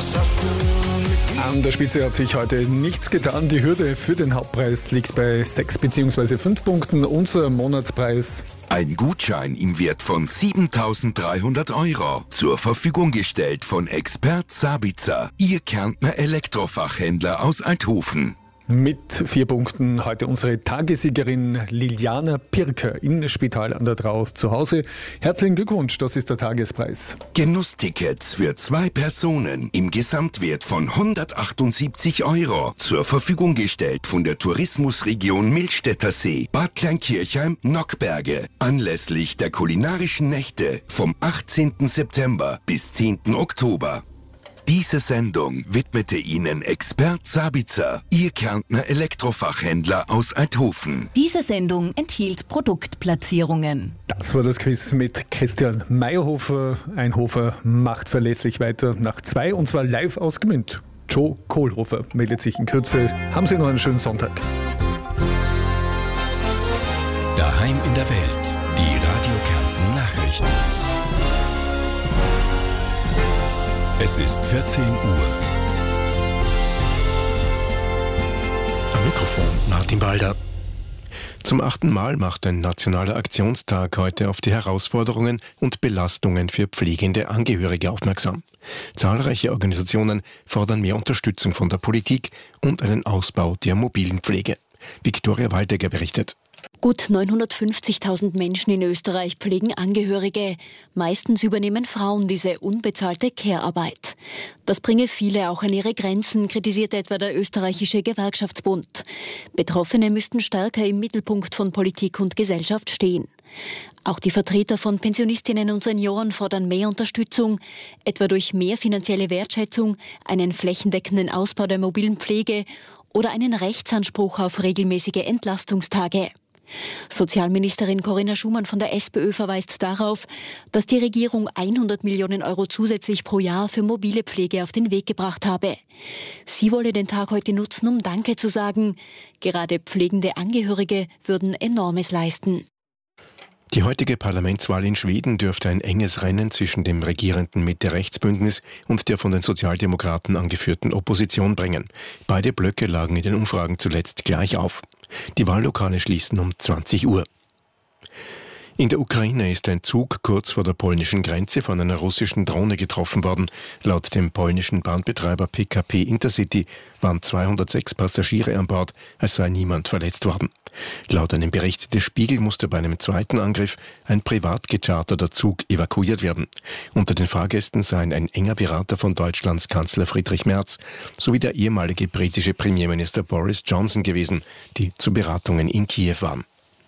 An der Spitze hat sich heute nichts getan. Die Hürde für den Hauptpreis liegt bei 6 bzw. 5 Punkten. Unser Monatspreis: ein Gutschein im Wert von 7.300 € zur Verfügung gestellt von Expert Sabitzer, Ihr Kärntner Elektrofachhändler aus Althofen. Mit 4 Punkten heute unsere Tagessiegerin Liliana Pirker in Spital an der Drau zu Hause. Herzlichen Glückwunsch, das ist der Tagespreis. Genusstickets für 2 Personen im Gesamtwert von 178 € zur Verfügung gestellt von der Tourismusregion Millstätter See, Bad Kleinkirchheim, Nockberge, anlässlich der kulinarischen Nächte vom 18. September bis 10. Oktober. Diese Sendung widmete Ihnen Expert Sabitzer, Ihr Kärntner Elektrofachhändler aus Althofen. Diese Sendung enthielt Produktplatzierungen. Das war das Quiz mit Christian Meyerhofer. Ein Hofer macht verlässlich weiter nach 2 und zwar live aus Gmünd. Joe Kohlhofer meldet sich in Kürze. Haben Sie noch einen schönen Sonntag. Daheim in der Welt. Die Radio Kärnten Nachrichten. Es ist 14 Uhr. Am Mikrofon Martin Balder. Zum 8. Mal macht ein nationaler Aktionstag heute auf die Herausforderungen und Belastungen für pflegende Angehörige aufmerksam. Zahlreiche Organisationen fordern mehr Unterstützung von der Politik und einen Ausbau der mobilen Pflege. Viktoria Waldegger berichtet. Gut 950.000 Menschen in Österreich pflegen Angehörige. Meistens übernehmen Frauen diese unbezahlte Care-Arbeit. Das bringe viele auch an ihre Grenzen, kritisiert etwa der österreichische Gewerkschaftsbund. Betroffene müssten stärker im Mittelpunkt von Politik und Gesellschaft stehen. Auch die Vertreter von Pensionistinnen und Senioren fordern mehr Unterstützung, etwa durch mehr finanzielle Wertschätzung, einen flächendeckenden Ausbau der mobilen Pflege oder einen Rechtsanspruch auf regelmäßige Entlastungstage. Sozialministerin Corinna Schumann von der SPÖ verweist darauf, dass die Regierung 100 Millionen € zusätzlich pro Jahr für mobile Pflege auf den Weg gebracht habe. Sie wolle den Tag heute nutzen, um Danke zu sagen. Gerade pflegende Angehörige würden Enormes leisten. Die heutige Parlamentswahl in Schweden dürfte ein enges Rennen zwischen dem regierenden Mitte-Rechts-Bündnis und der von den Sozialdemokraten angeführten Opposition bringen. Beide Blöcke lagen in den Umfragen zuletzt gleich auf. Die Wahllokale schließen um 20 Uhr. In der Ukraine ist ein Zug kurz vor der polnischen Grenze von einer russischen Drohne getroffen worden. Laut dem polnischen Bahnbetreiber PKP Intercity waren 206 Passagiere an Bord, es sei niemand verletzt worden. Laut einem Bericht des Spiegel musste bei einem zweiten Angriff ein privat gecharterter Zug evakuiert werden. Unter den Fahrgästen seien ein enger Berater von Deutschlands Kanzler Friedrich Merz sowie der ehemalige britische Premierminister Boris Johnson gewesen, die zu Beratungen in Kiew waren.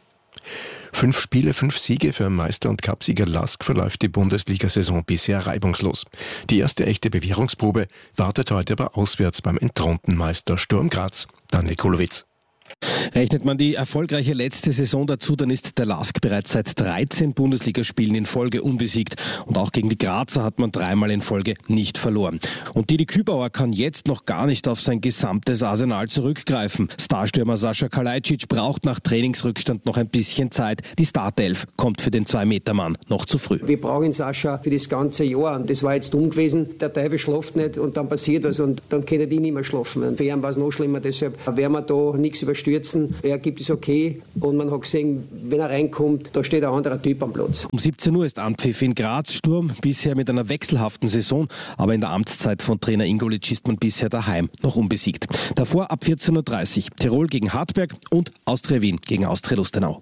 5 Spiele, 5 Siege für Meister- und Cupsieger LASK verläuft die Bundesliga-Saison bisher reibungslos. Die erste echte Bewährungsprobe wartet heute aber auswärts beim entthronten Meister Sturm Graz. Daniel Kulowitz. Rechnet man die erfolgreiche letzte Saison dazu, dann ist der LASK bereits seit 13 Bundesligaspielen in Folge unbesiegt. Und auch gegen die Grazer hat man 3-mal in Folge nicht verloren. Und Didi Kübauer kann jetzt noch gar nicht auf sein gesamtes Arsenal zurückgreifen. Starstürmer Sascha Kalajdzic braucht nach Trainingsrückstand noch ein bisschen Zeit. Die Startelf kommt für den 2-Meter-Mann noch zu früh. Wir brauchen Sascha für das ganze Jahr. Und das war jetzt dumm gewesen. Der Teufel schläft nicht und dann passiert was und dann können die nicht mehr schlafen. Und für ihn war es noch schlimmer. Deshalb werden wir da nichts überstürzen. Er gibt es okay und man hat gesehen, wenn er reinkommt, da steht ein anderer Typ am Platz. Um 17 Uhr ist Anpfiff in Graz. Sturm bisher mit einer wechselhaften Saison, aber in der Amtszeit von Trainer Ingolic ist man bisher daheim noch unbesiegt. Davor ab 14.30 Uhr Tirol gegen Hartberg und Austria Wien gegen Austria Lustenau.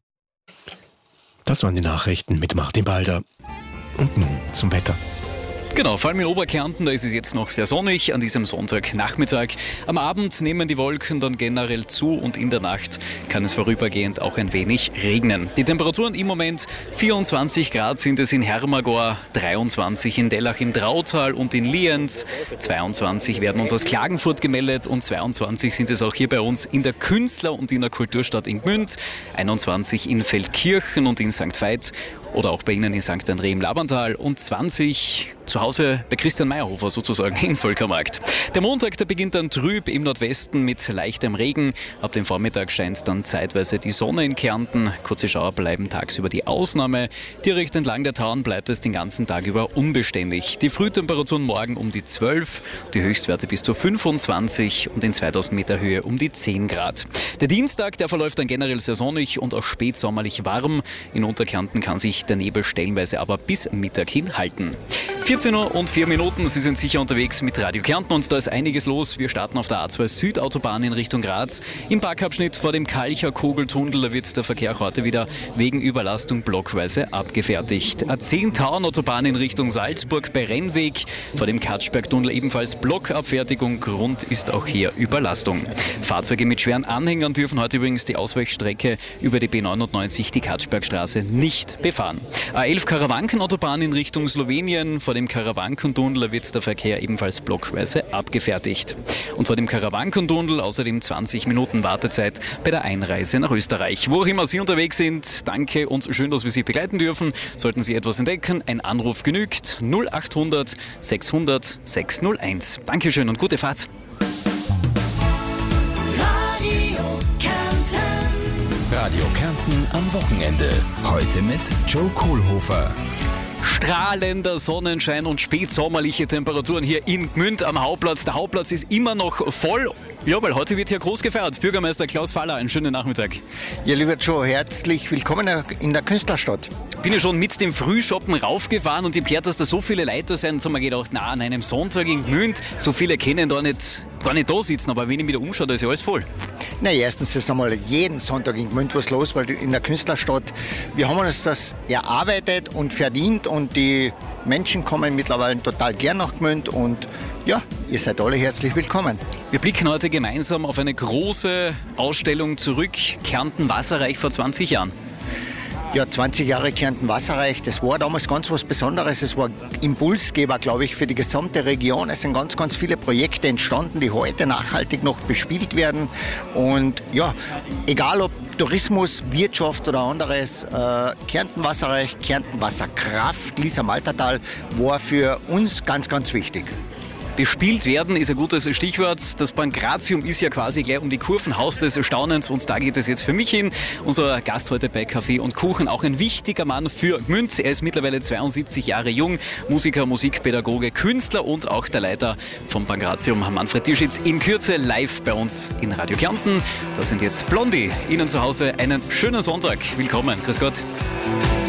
Das waren die Nachrichten mit Martin Balder. Und nun zum Wetter. Genau, vor allem in Oberkärnten, da ist es jetzt noch sehr sonnig an diesem Sonntagnachmittag. Am Abend nehmen die Wolken dann generell zu und in der Nacht kann es vorübergehend auch ein wenig regnen. Die Temperaturen im Moment 24 Grad sind es in Hermagor, 23 in Dellach im Drautal und in Lienz, 22 werden uns aus Klagenfurt gemeldet und 22 sind es auch hier bei uns in der Künstler- und in der Kulturstadt in Gmünd, 21 in Feldkirchen und in St. Veit oder auch bei Ihnen in St. André im Labantal und 20 zu Hause bei Christian Meyerhofer sozusagen in Völkermarkt. Der Montag, der beginnt dann trüb im Nordwesten mit leichtem Regen. Ab dem Vormittag scheint dann zeitweise die Sonne in Kärnten. Kurze Schauer bleiben tagsüber die Ausnahme. Direkt entlang der Tauern bleibt es den ganzen Tag über unbeständig. Die Frühtemperaturen morgen um die 12, die Höchstwerte bis zu 25 und in 2000 Meter Höhe um die 10 Grad. Der Dienstag, der verläuft dann generell sehr sonnig und auch spätsommerlich warm. In Unterkärnten kann sich der Nebel stellenweise aber bis Mittag hin halten. 14:04 Uhr, Sie sind sicher unterwegs mit Radio Kärnten und da ist einiges los. Wir starten auf der A2 Südautobahn in Richtung Graz. Im Parkabschnitt vor dem Kalcher Kogeltunnel, da wird der Verkehr heute wieder wegen Überlastung blockweise abgefertigt. A10 Tauernautobahn in Richtung Salzburg bei Rennweg, vor dem Katschbergtunnel ebenfalls Blockabfertigung, Grund ist auch hier Überlastung. Fahrzeuge mit schweren Anhängern dürfen heute übrigens die Ausweichstrecke über die B99, die Katschbergstraße, nicht befahren. A11 Karawankenautobahn in Richtung Slowenien, vor dem Karawankentunnel wird der Verkehr ebenfalls blockweise abgefertigt. Und vor dem Karawankentunnel außerdem 20 Minuten Wartezeit bei der Einreise nach Österreich. Wo auch immer Sie unterwegs sind, danke und schön, dass wir Sie begleiten dürfen. Sollten Sie etwas entdecken, ein Anruf genügt. 0800 600 601. Dankeschön und gute Fahrt. Radio Kärnten am Wochenende. Heute mit Joe Kohlhofer. Strahlender Sonnenschein und spätsommerliche Temperaturen hier in Gmünd am Hauptplatz. Der Hauptplatz ist immer noch voll. Ja, weil heute wird hier groß gefeiert. Bürgermeister Klaus Faller, einen schönen Nachmittag. Ja, lieber Joe, herzlich willkommen in der Künstlerstadt. Bin ja schon mit dem Frühshoppen raufgefahren und ich habe gehört, dass da so viele Leute sind. Und habe mir gedacht, an einem Sonntag in Gmünd, so viele können da gar nicht da sitzen. Aber wenn ich mich da umschaue, da ist ja alles voll. Na, erstens ist einmal jeden Sonntag in Gmünd was los, weil in der Künstlerstadt, wir haben uns das erarbeitet und verdient und die Menschen kommen mittlerweile total gern nach Gmünd und ja, ihr seid alle herzlich willkommen. Wir blicken heute gemeinsam auf eine große Ausstellung zurück, Kärnten wasserreich vor 20 Jahren. Ja, 20 Jahre Kärnten wasserreich, das war damals ganz was Besonderes. Es war Impulsgeber, glaube ich, für die gesamte Region. Es sind ganz, ganz viele Projekte entstanden, die heute nachhaltig noch bespielt werden. Und ja, egal ob Tourismus, Wirtschaft oder anderes, Kärnten wasserreich, Kärnten Wasserkraft, Lisa Maltertal war für uns ganz, ganz wichtig. Bespielt werden ist ein gutes Stichwort. Das Pankratium ist ja quasi gleich um die Kurven, Haus des Erstaunens und da geht es jetzt für mich hin. Unser Gast heute bei Kaffee und Kuchen, auch ein wichtiger Mann für Gmünd. Er ist mittlerweile 72 Jahre jung, Musiker, Musikpädagoge, Künstler und auch der Leiter vom Pankratium, Manfred Tischitz, in Kürze live bei uns in Radio Kärnten. Das sind jetzt Blondie. Ihnen zu Hause einen schönen Sonntag. Willkommen. Grüß Gott.